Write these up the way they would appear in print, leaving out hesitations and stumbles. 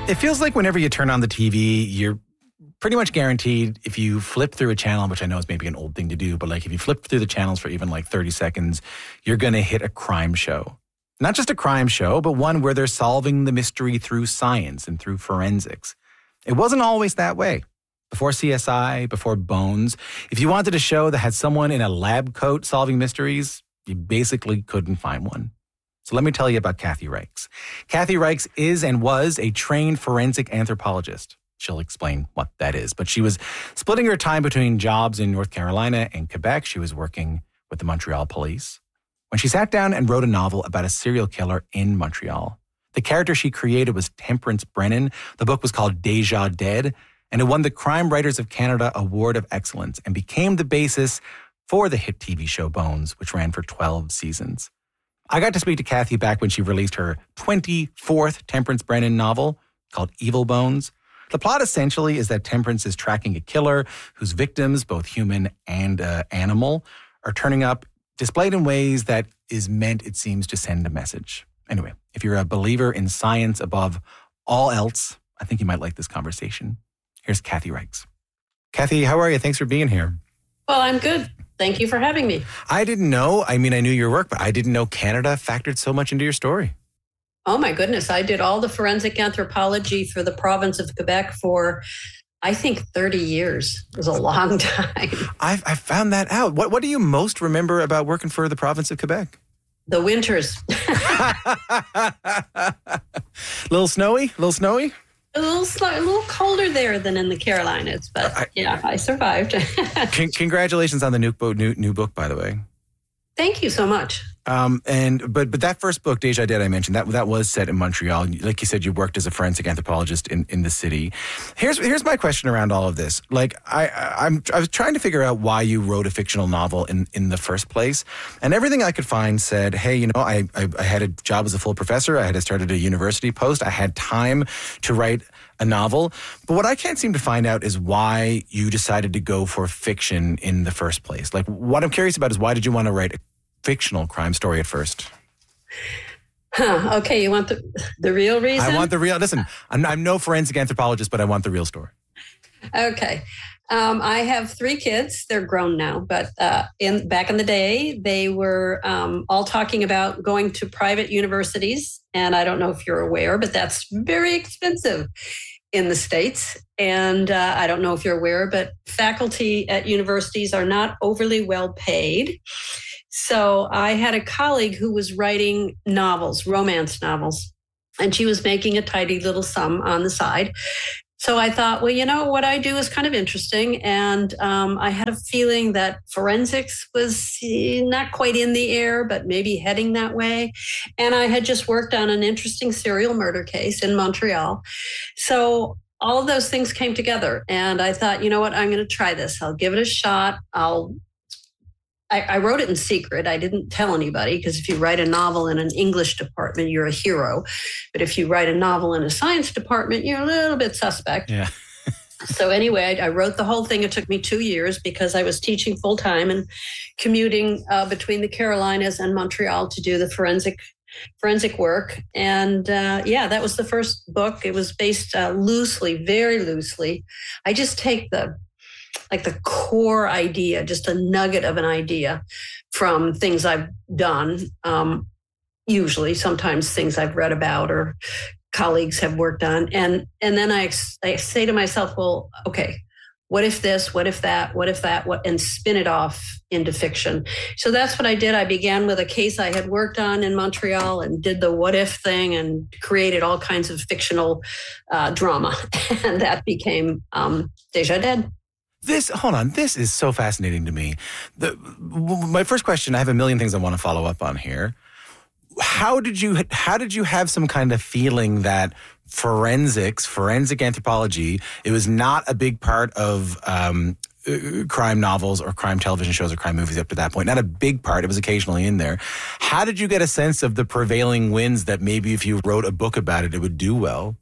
It feels like whenever you turn on the TV, you're pretty much guaranteed if you flip through a channel, which I know is maybe an old thing to do, but like if you flip through the channels for even like 30 seconds, you're going to hit a crime show. Not just a crime show, but one where they're solving the mystery through science and through forensics. It wasn't always that way. Before CSI, before Bones, if you wanted a show that had someone in a lab coat solving mysteries, you basically couldn't find one. So let me tell you about Kathy Reichs. Kathy Reichs is and was a trained forensic anthropologist. She'll explain what that is. But she was splitting her time between jobs in North Carolina and Quebec. She was working with the Montreal police when she sat down and wrote a novel about a serial killer in Montreal. The character she created was Temperance Brennan. The book was called Deja Dead, and it won the Crime Writers of Canada Award of Excellence and became the basis for the hit TV show Bones, which ran for 12 seasons. I got to speak to Kathy back when she released her 24th Temperance Brennan novel called Evil Bones. The plot essentially is that Temperance is tracking a killer whose victims, both human and animal, are turning up, displayed in ways that is meant, it seems, to send a message. Anyway, if you're a believer in science above all else, I think you might like this conversation. Here's Kathy Reichs. Kathy, how are you? Thanks for being here. Well, I'm good. Thank you for having me. I didn't know. I mean, I knew your work, but I didn't know Canada factored so much into your story. Oh, my goodness. I did all the forensic anthropology for the province of Quebec for, I think, 30 years. It was a long time. I found that out. What do you most remember about working for the province of Quebec? The winters. Little snowy? A little colder there than in the Carolinas, but I survived. Congratulations on the new book, by the way. Thank you so much. But that first book, Deja Dead, I mentioned, that was set in Montreal. Like you said, you worked as a forensic anthropologist in the city. Here's my question around all of this. Like, I was trying to figure out why you wrote a fictional novel in the first place. And everything I could find said, hey, I had a job as a full professor. I had started a university post. I had time to write a novel. But what I can't seem to find out is why you decided to go for fiction in the first place. Like, what I'm curious about is why did you want to write a fictional crime story at first? Okay, you want the real reason? I want the real. Listen, I'm no forensic anthropologist, but I want the real story. Okay. I have 3 kids. They're grown now, but back in the day, they were all talking about going to private universities. And I don't know if you're aware, but that's very expensive in the States. And I don't know if you're aware, but faculty at universities are not overly well paid. So I had a colleague who was writing novels, romance novels, and she was making a tidy little sum on the side. So I thought, well, what I do is kind of interesting. And I had a feeling that forensics was not quite in the air, but maybe heading that way. And I had just worked on an interesting serial murder case in Montreal. So all of those things came together. And I thought, you know what, I'm going to try this. I'll give it a shot. I wrote it in secret. I didn't tell anybody because if you write a novel in an English department, you're a hero. But if you write a novel in a science department, you're a little bit suspect. Yeah. So anyway, I wrote the whole thing. It took me 2 years because I was teaching full time and commuting between the Carolinas and Montreal to do the forensic work. And that was the first book. It was based loosely, very loosely. I just take the core idea, just a nugget of an idea from things I've done, usually, sometimes things I've read about or colleagues have worked on. And then I say to myself, well, okay, what if this, what if that, and spin it off into fiction. So that's what I did. I began with a case I had worked on in Montreal and did the what if thing and created all kinds of fictional drama. And that became Deja Dead. This is so fascinating to me. My first question, I have a million things I want to follow up on here. How did you have some kind of feeling that forensic anthropology, it was not a big part of crime novels or crime television shows or crime movies up to that point? Not a big part. It was occasionally in there. How did you get a sense of the prevailing winds that maybe if you wrote a book about it, it would do well?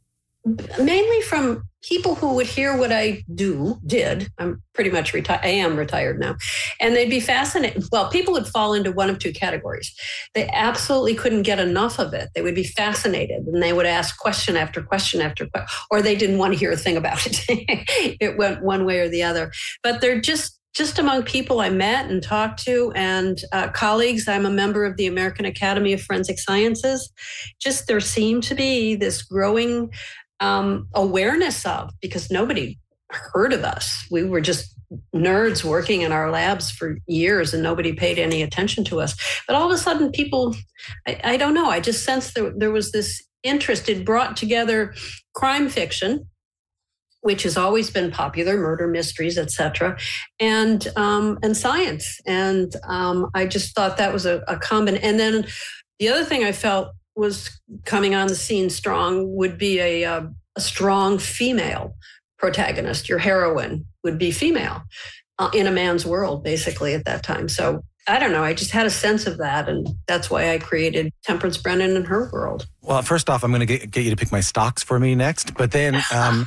Mainly from people who would hear what I did. I'm pretty much retired. I am retired now. And they'd be fascinated. Well, people would fall into one of two categories. They absolutely couldn't get enough of it. They would be fascinated and they would ask question after question after question, or they didn't want to hear a thing about it. It went one way or the other. But they're just among people I met and talked to and colleagues. I'm a member of the American Academy of Forensic Sciences. Just there seemed to be this growing awareness of, because nobody heard of us. We were just nerds working in our labs for years and nobody paid any attention to us. But all of a sudden people, I don't know, I just sensed there was this interest. It brought together crime fiction, which has always been popular, murder mysteries, etc., and science. And I just thought that was a common. And then the other thing I felt was coming on the scene strong would be a strong female protagonist. Your heroine would be female in a man's world, basically, at that time. So I don't know. I just had a sense of that, and that's why I created Temperance Brennan and her world. Well, first off, I'm going to get you to pick my stocks for me next, but then...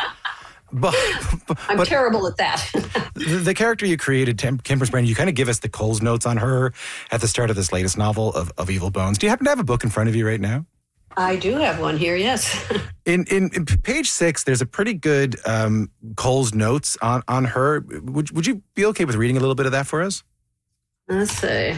I'm terrible at that. The character you created, Temperance Brennan, you kind of give us the Coles notes on her at the start of this latest novel of Evil Bones. Do you happen to have a book in front of you right now? I do have one here, yes. In page 6, there's a pretty good Coles notes on her. Would you be okay with reading a little bit of that for us? Let's see.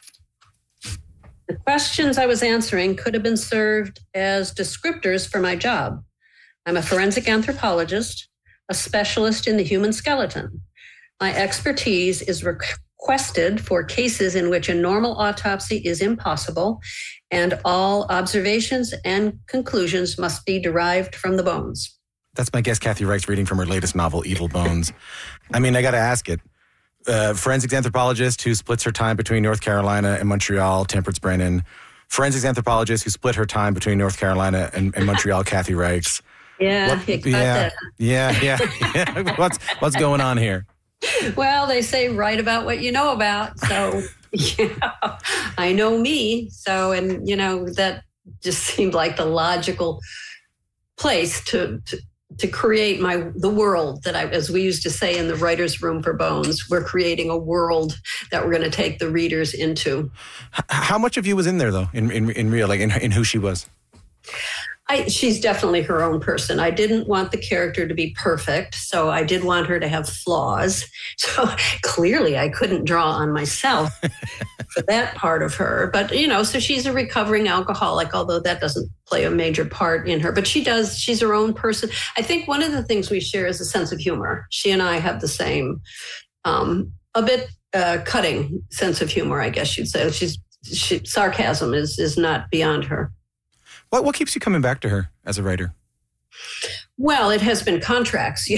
The questions I was answering could have been served as descriptors for my job. I'm a forensic anthropologist, a specialist in the human skeleton. My expertise is requested for cases in which a normal autopsy is impossible and all observations and conclusions must be derived from the bones. That's my guest, Kathy Reichs, reading from her latest novel, Evil Bones. I mean, I got to ask it. Forensics anthropologist who splits her time between North Carolina and Montreal, Temperance Brennan. Forensics anthropologist who split her time between North Carolina and Montreal, Kathy Reichs. Yeah, yeah. What's going on here? Well, they say write about what you know about. So, I know me. So, and that just seemed like the logical place to create the world that as we used to say in the writer's room for Bones, we're creating a world that we're going to take the readers into. How much of you was in there though, in real, like in who she was? She's definitely her own person. I didn't want the character to be perfect, so I did want her to have flaws. So clearly I couldn't draw on myself for that part of her. But, so she's a recovering alcoholic, although that doesn't play a major part in her. But she's her own person. I think one of the things we share is a sense of humor. She and I have the same, a bit cutting sense of humor, I guess you'd say. Sarcasm is not beyond her. What keeps you coming back to her as a writer? Well, it has been contracts.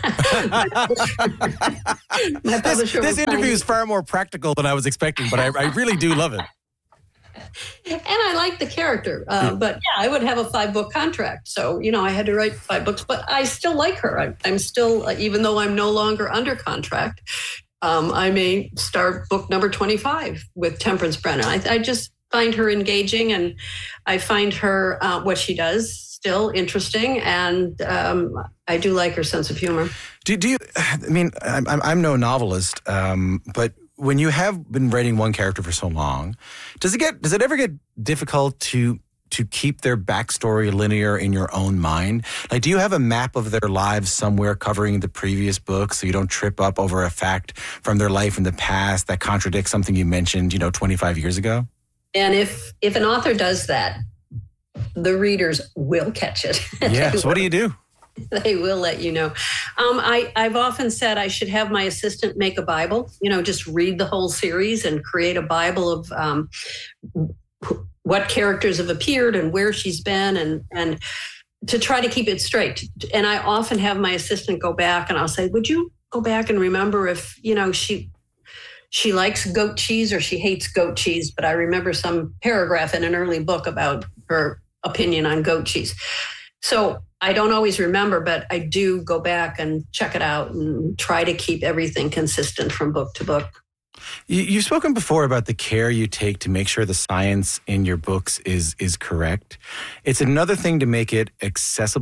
This interview is far more practical than I was expecting, but I really do love it. And I like the character. But I would have a 5-book contract. So, I had to write 5 books, but I still like her. I'm still, even though I'm no longer under contract, I may start book number 25 with Temperance Brennan. I just find her engaging, and I find her what she does still interesting, and I do like her sense of humor. Do you? I mean, I'm no novelist, but when you have been writing one character for so long, does it ever get difficult to keep their backstory linear in your own mind? Like, do you have a map of their lives somewhere covering the previous book so you don't trip up over a fact from their life in the past that contradicts something you mentioned, 25 years ago? And if an author does that, the readers will catch it. Yeah, so what do you do? They will let you know. I've often said I should have my assistant make a Bible, just read the whole series and create a Bible of what characters have appeared and where she's been and to try to keep it straight. And I often have my assistant go back and I'll say, would you go back and remember if, she likes goat cheese or she hates goat cheese, but I remember some paragraph in an early book about her opinion on goat cheese. So I don't always remember, but I do go back and check it out and try to keep everything consistent from book to book. You've spoken before about the care you take to make sure the science in your books is correct. It's another thing to make it accessible.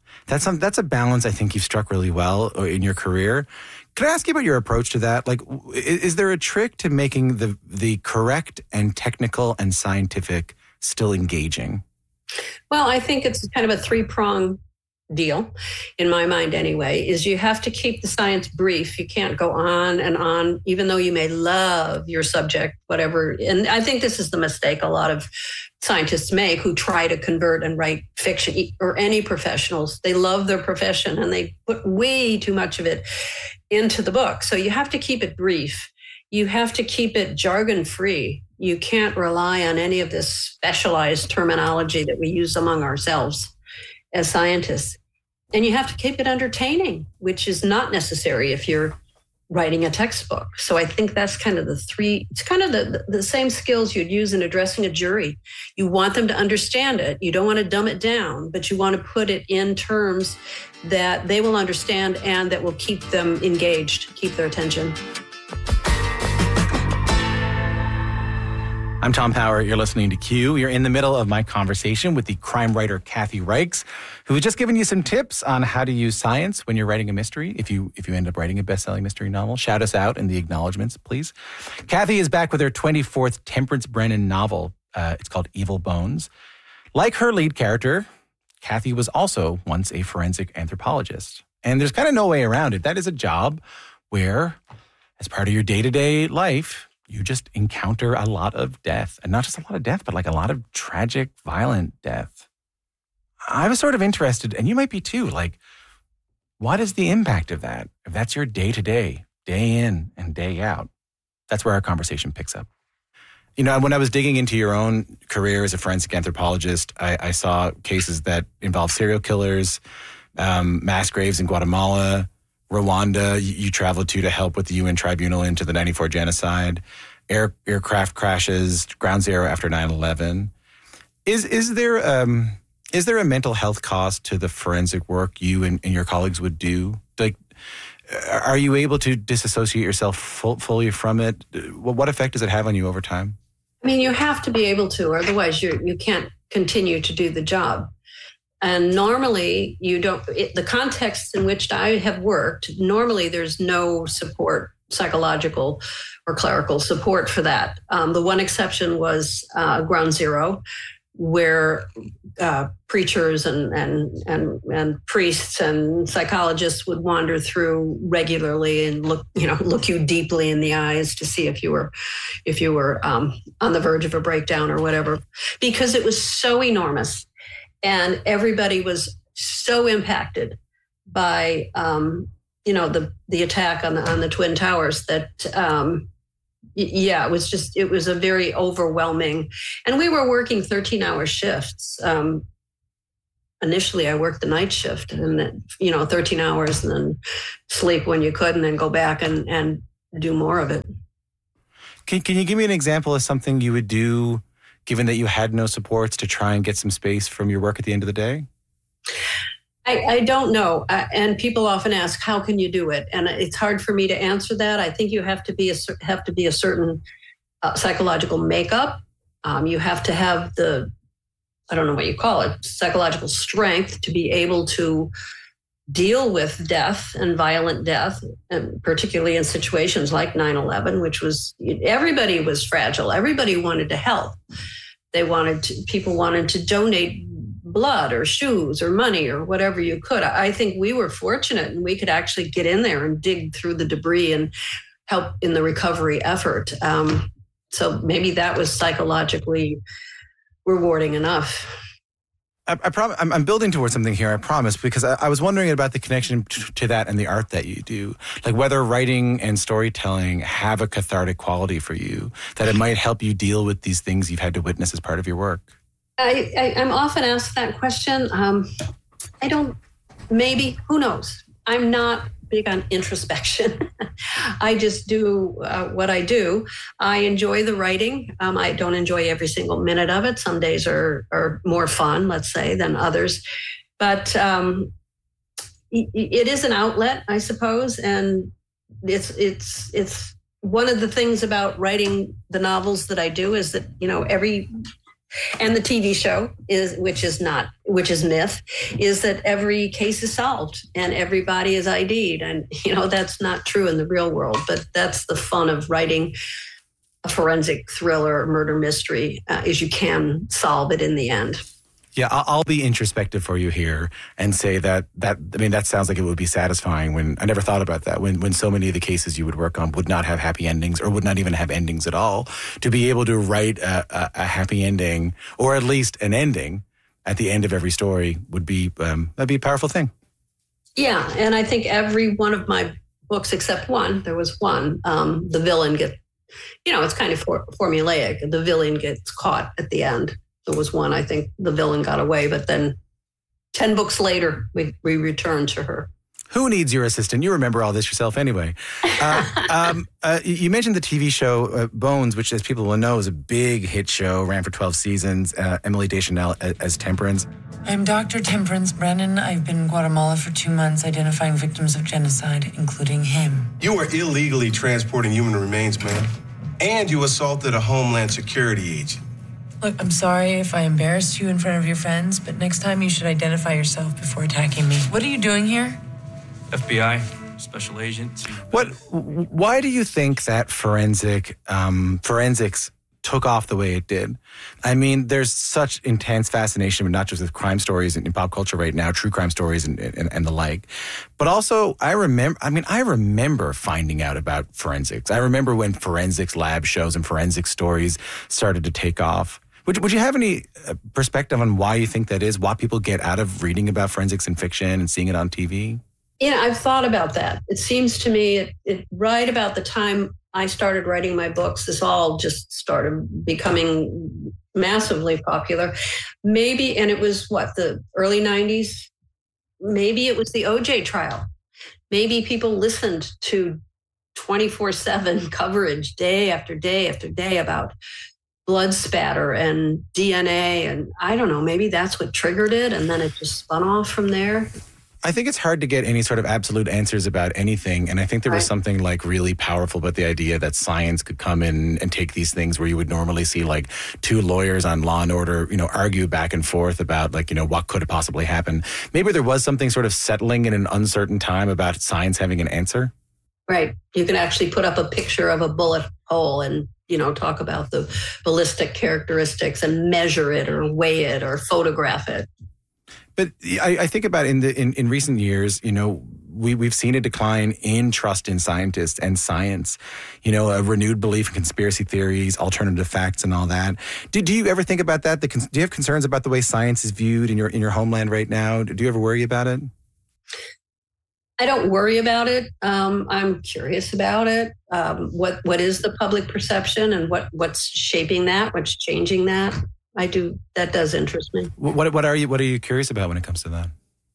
That's a balance I think you've struck really well in your career. Can I ask you about your approach to that? Like, is there a trick to making the correct and technical and scientific still engaging? Well, I think it's kind of a three-pronged deal, in my mind anyway, is you have to keep the science brief. You can't go on and on, even though you may love your subject, whatever. And I think this is the mistake a lot of scientists make who try to convert and write fiction, or any professionals. They love their profession and they put way too much of it into the book. So you have to keep it brief. You have to keep it jargon-free. You can't rely on any of this specialized terminology that we use among ourselves as scientists. And you have to keep it entertaining, which is not necessary if you're writing a textbook. So I think that's kind of it's kind of the same skills you'd use in addressing a jury. You want them to understand it. You don't want to dumb it down, but you want to put it in terms that they will understand and that will keep them engaged, keep their attention. I'm Tom Power. You're listening to Q. You're in the middle of my conversation with the crime writer Kathy Reichs, who has just given you some tips on how to use science when you're writing a mystery. If you end up writing a best-selling mystery novel, shout us out in the acknowledgments, please. Kathy is back with her 24th Temperance Brennan novel. It's called Evil Bones. Like her lead character, Kathy was also once a forensic anthropologist. And there's kind of no way around it. That is a job where, as part of your day-to-day life, you just encounter a lot of death. And not just a lot of death, but like a lot of tragic, violent death. I was sort of interested, and you might be too, like, what is the impact of that? If that's your day-to-day, day in and day out. That's where our conversation picks up. You know, when I was digging into your own career as a forensic anthropologist, I saw cases that involve serial killers, mass graves in Guatemala, Rwanda, you traveled to help with the UN tribunal into the 94 genocide, aircraft crashes, ground zero after 9/11. Is there a mental health cost to the forensic work you and your colleagues would do? Like, are you able to disassociate yourself fully from it? What effect does it have on you over time? I mean, you have to be able to, otherwise you can't continue to do the job. And normally the context in which I have worked, normally there's no support, psychological or clerical support for that. The one exception was Ground Zero, where preachers and priests and psychologists would wander through regularly and look you deeply in the eyes to see if you were on the verge of a breakdown or whatever, because it was so enormous. And everybody was so impacted by, the attack on the Twin Towers that, it was a very overwhelming. And we were working 13-hour shifts. Initially, I worked the night shift, and then, 13 hours, and then sleep when you could, and then go back and do more of it. Can you give me an example of something you would do, given that you had no supports, to try and get some space from your work at the end of the day? I don't know. And people often ask, how can you do it? And it's hard for me to answer that. I think you have to be a certain psychological makeup. You have to have I don't know what you call it, psychological strength to be able to deal with death and violent death, and particularly in situations like 9/11, which was, everybody was fragile. Everybody wanted to help. People wanted to donate blood or shoes or money or whatever you could. I think we were fortunate, and we could actually get in there and dig through the debris and help in the recovery effort. So maybe that was psychologically rewarding enough. I'm building towards something here, I promise, because I was wondering about the connection to that and the art that you do. Like whether writing and storytelling have a cathartic quality for you, that it might help you deal with these things you've had to witness as part of your work. I'm often asked that question. Maybe, who knows? I'm not big on introspection. I just do what I do. I enjoy the writing. I don't enjoy every single minute of it. Some days are more fun, let's say, than others. But it is an outlet, I suppose. And it's one of the things about writing the novels that I do is that, every And the TV show which is myth, is that every case is solved and everybody is ID'd. And, that's not true in the real world, but that's the fun of writing a forensic thriller or murder mystery, is you can solve it in the end. Yeah, I'll be introspective for you here and say that sounds like it would be satisfying when I never thought about that. When so many of the cases you would work on would not have happy endings or would not even have endings at all. To be able to write a happy ending or at least an ending at the end of every story would be that'd be a powerful thing. Yeah, and I think every one of my books except one, there was one, the villain it's kind of formulaic. The villain gets caught at the end. There was one, I think the villain got away, but then 10 books later, we returned to her. Who needs your assistant? You remember all this yourself anyway. You mentioned the TV show Bones, which, as people will know, is a big hit show, ran for 12 seasons. Emily Deschanel as Temperance. I'm Dr. Temperance Brennan. I've been in Guatemala for 2 months identifying victims of genocide, including him. You are illegally transporting human remains, ma'am. And you assaulted a Homeland Security agent. Look, I'm sorry if I embarrassed you in front of your friends, but next time you should identify yourself before attacking me. What are you doing here? FBI, special agent. Why do you think that forensics took off the way it did? I mean, there's such intense fascination, not just with crime stories in pop culture right now, true crime stories and the like. But also, I remember finding out about forensics. I remember when forensics lab shows and forensic stories started to take off. Would you have any perspective on why you think that is? What people get out of reading about forensics in fiction and seeing it on TV? I've thought about that. It seems to me it right about the time I started writing my books, this all just started becoming massively popular. Maybe, and it was the early 90s? Maybe it was the OJ trial. Maybe people listened to 24/7 coverage day after day after day about blood spatter and DNA. And I don't know, maybe that's what triggered it. And then it just spun off from there. I think it's hard to get any sort of absolute answers about anything. And I think there was something like really powerful about the idea that science could come in and take these things where you would normally see like two lawyers on Law and Order, argue back and forth about what could have possibly happened. Maybe there was something sort of settling in an uncertain time about science having an answer. Right. You can actually put up a picture of a bullet hole and talk about the ballistic characteristics and measure it or weigh it or photograph it. But I think about in recent years, we've seen a decline in trust in scientists and science, a renewed belief in conspiracy theories, alternative facts and all that. Do you ever think about that? Do you have concerns about the way science is viewed in your homeland right now? Do you ever worry about it? I don't worry about it. I'm curious about it. What is the public perception and what's shaping that? What's changing that? I do. That does interest me. What are you curious about when it comes to that?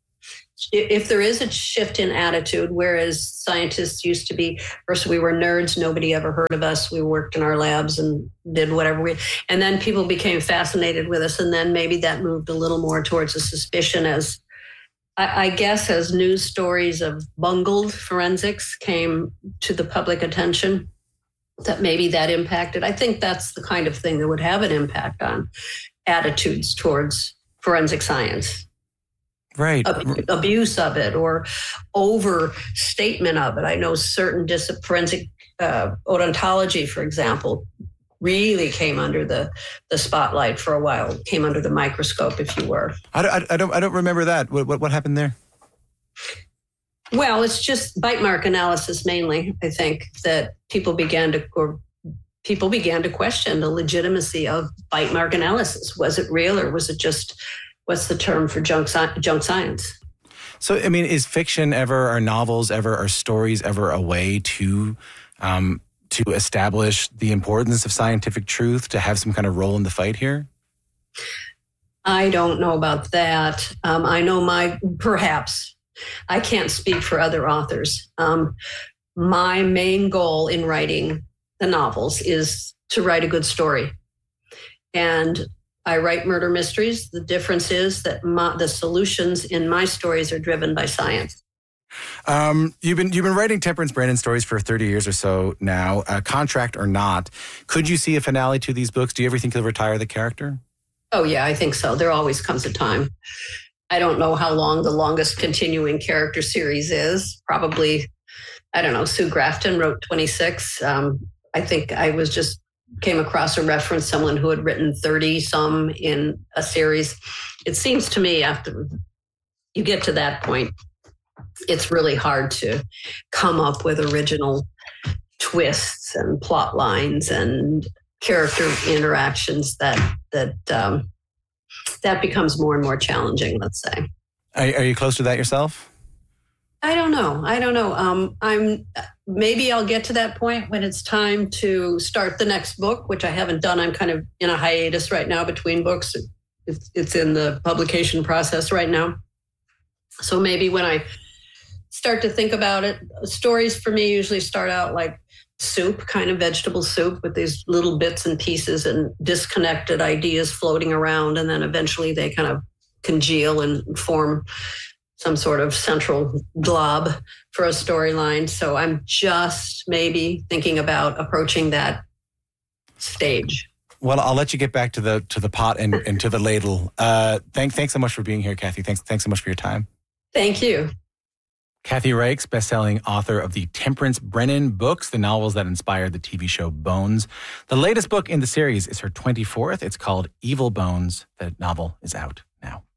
If there is a shift in attitude, whereas scientists used to be, first we were nerds, nobody ever heard of us. We worked in our labs and did whatever and then people became fascinated with us. And then maybe that moved a little more towards a suspicion as, I guess, as news stories of bungled forensics came to the public attention, that maybe that impacted. I think that's the kind of thing that would have an impact on attitudes towards forensic science. Right. Abuse of it or overstatement of it. I know certain forensic odontology, for example, really came under the spotlight for a while, came under the microscope, if you were. I don't remember that. What happened there? Well, it's just bite mark analysis mainly. I think that people began to question the legitimacy of bite mark analysis. Was it real or was it just, what's the term for junk science? So, I mean, is fiction ever, or novels ever, or stories ever a way to establish the importance of scientific truth, to have some kind of role in the fight here? I don't know about that. I know perhaps. I can't speak for other authors. My main goal in writing the novels is to write a good story. And I write murder mysteries. The difference is that the solutions in my stories are driven by science. You've been writing Temperance Brennan stories for 30 years or so now, contract or not. Could you see a finale to these books? Do you ever think you'll retire the character? Oh, yeah, I think so. There always comes a time. I don't know how long the longest continuing character series is. Probably, I don't know, Sue Grafton wrote 26. I think came across a reference, someone who had written 30 some in a series. It seems to me after you get to that point, it's really hard to come up with original twists and plot lines and character interactions that becomes more and more challenging, let's say. Are you close to that yourself? I don't know. Maybe I'll get to that point when it's time to start the next book, which I haven't done. I'm kind of in a hiatus right now between books. It's in the publication process right now. So maybe when I start to think about it, stories for me usually start out like soup, kind of vegetable soup with these little bits and pieces and disconnected ideas floating around. And then eventually they kind of congeal and form some sort of central glob for a storyline. So I'm just maybe thinking about approaching that stage. Well, I'll let you get back to the pot and to the ladle. Thanks so much for being here, Kathy. Thanks so much for your time. Thank you. Kathy Reichs, best-selling author of the Temperance Brennan books, the novels that inspired the TV show Bones. The latest book in the series is her 24th. It's called Evil Bones. The novel is out now.